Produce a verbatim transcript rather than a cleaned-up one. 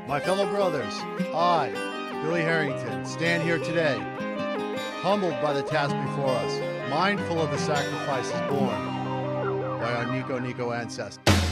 My fellow brothers, I, Billy Harrington, stand here today, humbled by the task before us, mindful of the sacrifices borne by our Nico Nico ancestors.